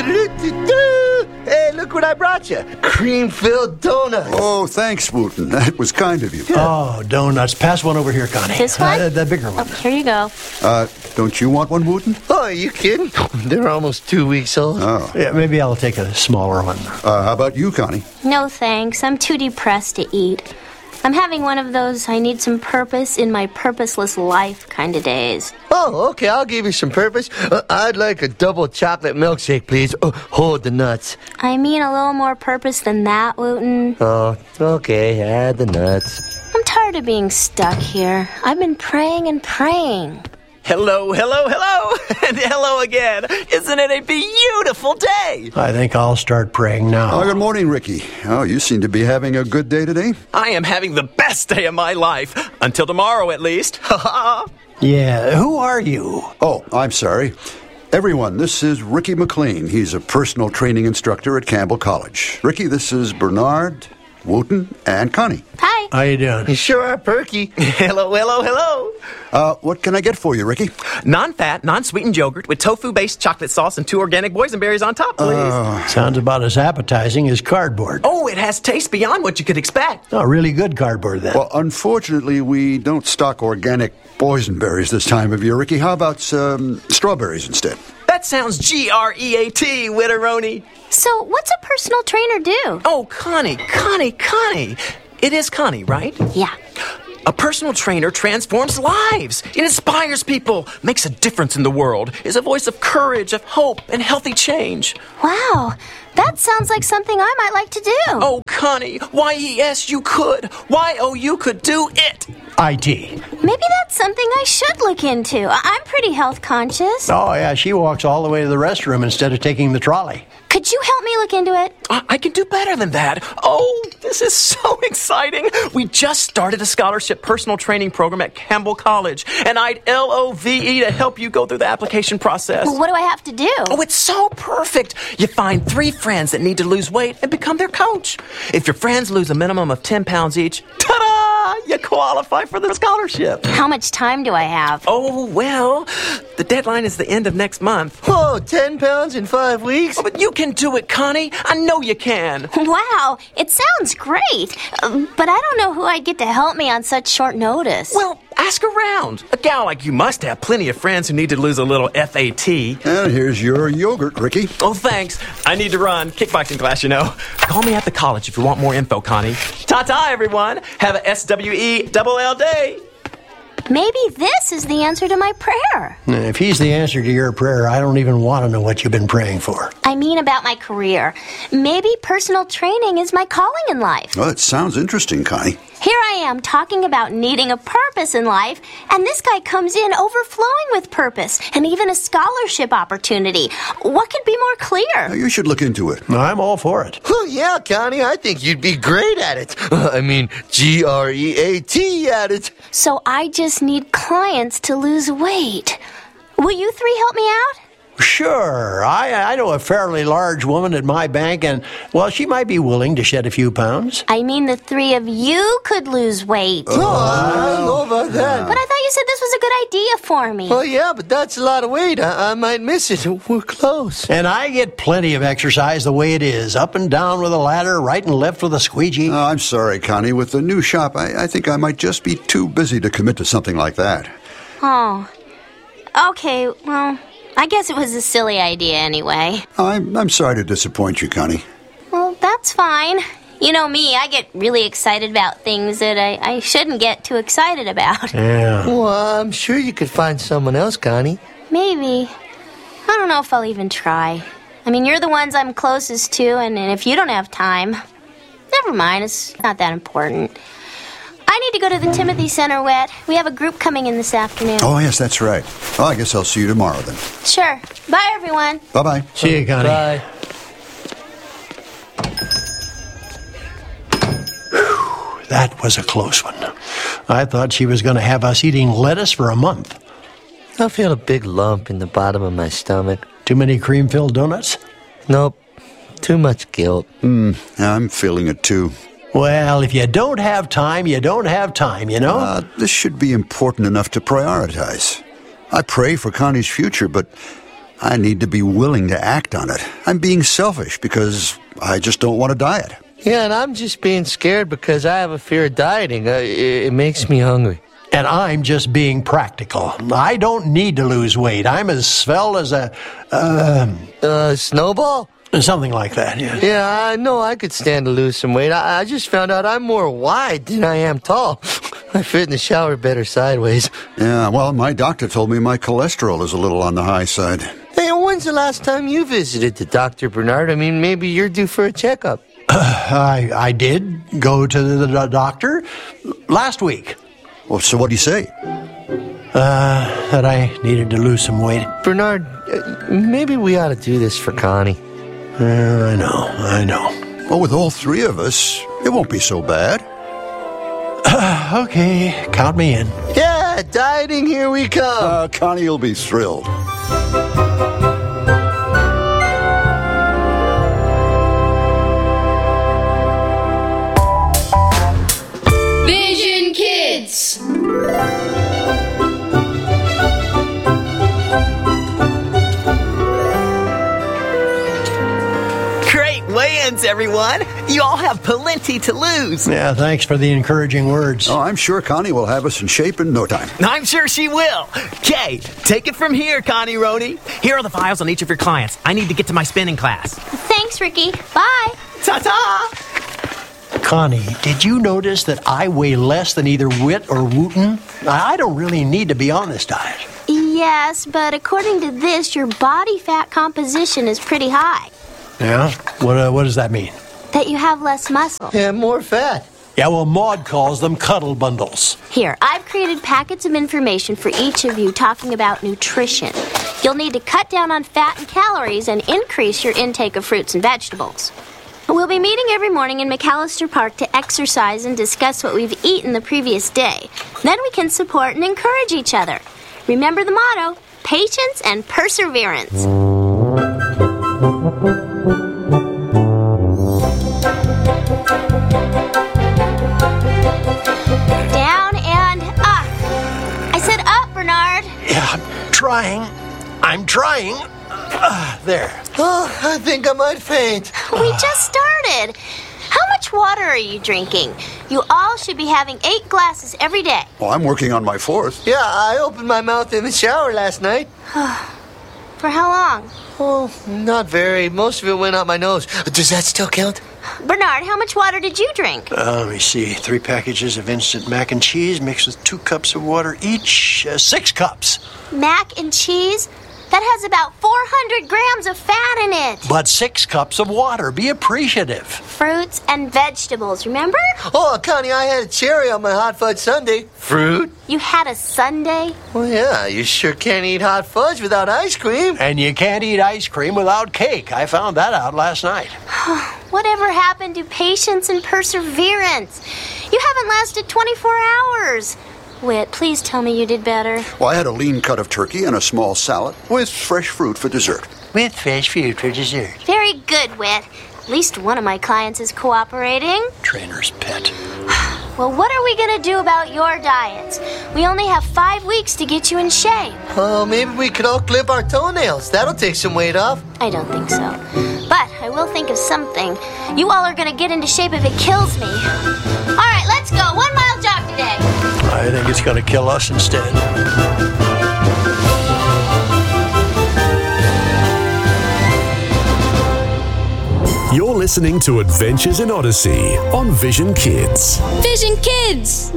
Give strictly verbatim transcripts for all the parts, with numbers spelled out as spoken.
Hey, look what I brought you. Cream-filled donuts. Oh, thanks, Wooten. That was kind of you. Oh, donuts. Pass one over here, Connie. This one? Uh, the bigger one. Oh, here you go. Uh, don't you want one, Wooten? Oh, are you kidding? They're almost two weeks old. Oh. Yeah, maybe I'll take a smaller one. Uh, how about you, Connie? No thanks. I'm too depressed to eat. I'm having one of those I need some purpose in my purposeless life kind of days. Oh, okay, I'll give you some purpose. Uh, I'd like a double chocolate milkshake, please. Oh, hold the nuts. I mean a little more purpose than that, Wooten. Oh, okay, add the nuts. I'm tired of being stuck here. I've been praying and praying. Hello, hello, hello, and hello again. Isn't it a beautiful day? I think I'll start praying now. Oh, good morning, Ricky. Oh, you seem to be having a good day today. I am having the best day of my life. Until tomorrow, at least. Ha ha. Yeah, who are you? Oh, I'm sorry. Everyone, this is Ricky McLean. He's a personal training instructor at Campbell College. Ricky, this is Bernard, Wooten, and Connie. Hi. How you doing? You sure are perky. Hello, hello, hello. Uh, what can I get for you, Ricky? Non-fat, non-sweetened yogurt with tofu-based chocolate sauce and two organic boysenberries on top, please. Uh, Sounds about as appetizing as cardboard. Oh, it has taste beyond what you could expect. Oh, really good cardboard, then. Well, unfortunately, we don't stock organic boysenberries this time of year, Ricky. How about um, strawberries instead? That sounds G R E A T, Witteroni. So, what's a personal trainer do? Oh, Connie, Connie, Connie. It is Connie, right? Yeah. A personal trainer transforms lives. It inspires people, makes a difference in the world, is a voice of courage, of hope, and healthy change. Wow. That sounds like something I might like to do. Oh, Connie, Y E S, you could. Y O U could do it. I T. Maybe that's something I should look into. I- I'm pretty health conscious. Oh, yeah, she walks all the way to the restroom instead of taking the trolley. Could you help me look into it? I, I can do better than that. Oh, this is so exciting. We just started a scholarship personal training program at Campbell College, and I'd L O V E to help you go through the application process. Well, what do I have to do? Oh, it's so perfect. You find three friends that need to lose weight and become their coach. If your friends lose a minimum of ten pounds each, ta-da! You qualify for the scholarship. How much time do I have? Oh, well, the deadline is the end of next month. Oh, ten pounds in five weeks? Oh, but you can do it, Connie. I know you can. Wow, it sounds great. Uh, but I don't know who I'd get to help me on such short notice. Well, ask around. A gal like you must have plenty of friends who need to lose a little F A T. And here's your yogurt, Ricky. Oh, thanks. I need to run. Kickboxing class, you know. Call me at the college if you want more info, Connie. Ta-ta, everyone. Have a S W E double L day. Maybe this is the answer to my prayer. If he's the answer to your prayer, I don't even want to know what you've been praying for. I mean about my career. Maybe personal training is my calling in life. Well, it sounds interesting, Connie. Here I am talking about needing a purpose in life, and this guy comes in overflowing with purpose and even a scholarship opportunity. What could be more clear? Now, you should look into it. I'm all for it. Oh, yeah, Connie, I think you'd be great at it. I mean, G R E A T at it. So I just need clients to lose weight. Will you three help me out? Sure. I, I know a fairly large woman at my bank, and, well, she might be willing to shed a few pounds. I mean, the three of you could lose weight. Oh, I don't know about that. But I thought you said this was a good idea for me. Oh, yeah, but that's a lot of weight. I, I might miss it. We're close. And I get plenty of exercise the way it is, up and down with a ladder, right and left with a squeegee. Oh, I'm sorry, Connie. With the new shop, I, I think I might just be too busy to commit to something like that. Oh. Okay, well, I guess it was a silly idea anyway. I'm, I'm sorry to disappoint you, Connie. Well, that's fine. You know me, I get really excited about things that I, I shouldn't get too excited about. Yeah. Well, I'm sure you could find someone else, Connie. Maybe. I don't know if I'll even try. I mean, you're the ones I'm closest to, and, and if you don't have time, never mind, it's not that important. I need to go to the Timothy Center, Wet. We have a group coming in this afternoon. Oh, yes, that's right. Well, I guess I'll see you tomorrow then. Sure. Bye, everyone. Bye-bye. See you, Connie. Bye. Whew, that was a close one. I thought she was going to have us eating lettuce for a month. I feel a big lump in the bottom of my stomach. Too many cream-filled donuts? Nope. Too much guilt. Mm, I'm feeling it too. Well, if you don't have time, you don't have time, you know? Uh, this should be important enough to prioritize. I pray for Connie's future, but I need to be willing to act on it. I'm being selfish because I just don't want to diet. Yeah, and I'm just being scared because I have a fear of dieting. Uh, it, it makes me hungry. And I'm just being practical. I don't need to lose weight. I'm as svelte as a, um, Uh, snowball? something like that, yeah. Yeah, I know I could stand to lose some weight. I, I just found out I'm more wide than I am tall. I fit in the shower better sideways. Yeah, well, my doctor told me my cholesterol is a little on the high side. Hey, when's the last time you visited the doctor, Bernard? I mean, maybe you're due for a checkup. I, I did go to the, the doctor last week. Well, so what do you say? Uh, that I needed to lose some weight. Bernard, uh, maybe we ought to do this for Connie. Uh, I know, I know. Well, with all three of us, it won't be so bad. Okay, count me in. Yeah, dieting, here we come. Uh, Connie will be thrilled. Vision Kids. Great weigh-ins, everyone. You all have plenty to lose. Yeah, thanks for the encouraging words. Oh, I'm sure Connie will have us in shape in no time. I'm sure she will. Okay, take it from here, Connie Roney. Here are the files on each of your clients. I need to get to my spinning class. Thanks, Ricky. Bye. Ta-ta! Connie, did you notice that I weigh less than either Whit or Wooten? I don't really need to be on this diet. Yes, but according to this, your body fat composition is pretty high. Yeah? What, uh, what does that mean? That you have less muscle. Yeah, more fat. Yeah, well, Maud calls them cuddle bundles. Here, I've created packets of information for each of you talking about nutrition. You'll need to cut down on fat and calories and increase your intake of fruits and vegetables. We'll be meeting every morning in McAllister Park to exercise and discuss what we've eaten the previous day. Then we can support and encourage each other. Remember the motto, patience and perseverance. Down and up. I said up, Bernard. Yeah, I'm trying. I'm trying. Uh, there. Oh, I think I might faint. We just started. How much water are you drinking? You all should be having eight glasses every day. Well, I'm working on my fourth. Yeah, I opened my mouth in the shower last night. For how long? Oh, not very. Most of it went out my nose. Does that still count? Bernard, how much water did you drink? Uh, let me see. Three packages of instant mac and cheese mixed with two cups of water each. Uh, six cups. Mac and cheese? That has about four hundred grams of fat in it. But six cups of water. Be appreciative. Fruits and vegetables, remember? Oh, Connie, I had a cherry on my hot fudge sundae. Fruit? You had a sundae? Well, yeah, you sure can't eat hot fudge without ice cream. And you can't eat ice cream without cake. I found that out last night. Whatever happened to patience and perseverance? You haven't lasted twenty-four hours. Whit, please tell me you did better. Well, I had a lean cut of turkey and a small salad with fresh fruit for dessert. With fresh fruit for dessert. Very good, Whit. At least one of my clients is cooperating. Trainer's pet. Well, what are we going to do about your diets? We only have five weeks to get you in shape. Oh, maybe we could all clip our toenails. That'll take some weight off. I don't think so. But I will think of something. You all are going to get into shape if it kills me. All right, let's go. One mile jog today. I think it's going to kill us instead. You're listening to Adventures in Odyssey on Vision Kids. Vision Kids.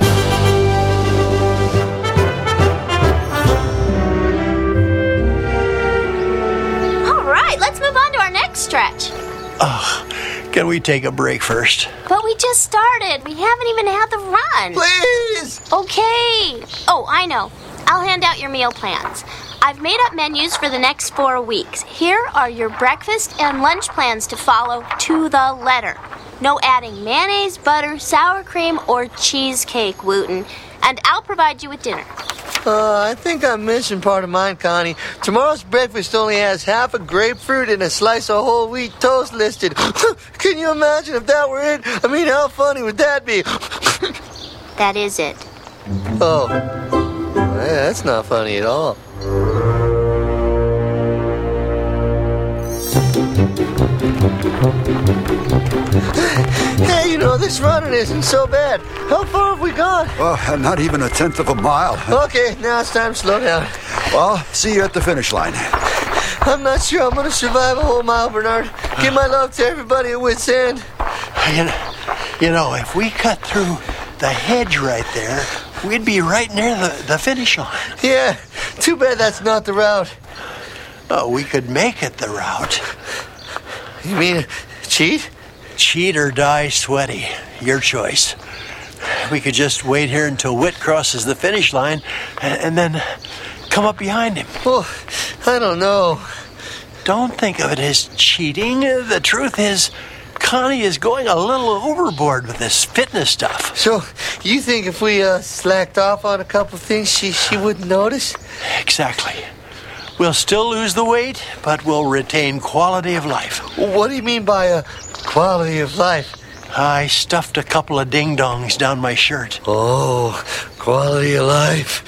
All right, let's move on to our next stretch. Can we take a break first? But we just started. We haven't even had the run. Please! Okay. Oh, I know. I'll hand out your meal plans. I've made up menus for the next four weeks. Here are your breakfast and lunch plans to follow to the letter. No adding mayonnaise, butter, sour cream, or cheesecake, Wooten. And I'll provide you with dinner. Uh, I think I'm missing part of mine, Connie. Tomorrow's breakfast only has half a grapefruit and a slice of whole wheat toast listed. Can you imagine if that were it? I mean, how funny would that be? That is it. Oh. Yeah, that's not funny at all. Hey, you know, this running isn't so bad. How far have we gone? Oh, not even a tenth of a mile. Okay, now it's time to slow down. Well, see you at the finish line. I'm not sure I'm going to survive a whole mile, Bernard. Give my love to everybody at Wits End. You know, you know, if we cut through the hedge right there, we'd be right near the, the finish line. Yeah, too bad that's not the route. Oh, we could make it the route. You mean cheat? Cheat or die sweaty. Your choice. We could just wait here until Whit crosses the finish line and, and then come up behind him. Well, I don't know. Don't think of it as cheating. The truth is, Connie is going a little overboard with this fitness stuff. So, you think if we uh, slacked off on a couple things, she, she wouldn't notice? Exactly. We'll still lose the weight, but we'll retain quality of life. What do you mean by a quality of life? I stuffed a couple of ding-dongs down my shirt. Oh, quality of life.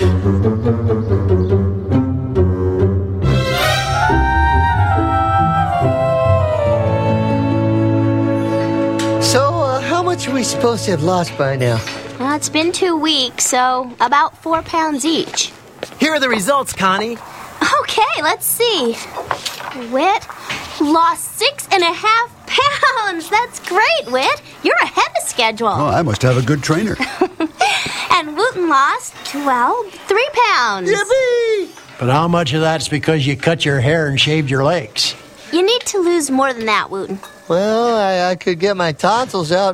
So, uh, how much are we supposed to have lost by now? Well, it's been two weeks, so about four pounds each. Here are the results, Connie. Okay, let's see. Whit lost six and a half pounds. That's great, Whit. You're ahead of schedule. Oh, I must have a good trainer. And Wooten lost, well, three pounds. Yippee! But how much of that's because you cut your hair and shaved your legs? You need to lose more than that, Wooten. Well, I, I could get my tonsils out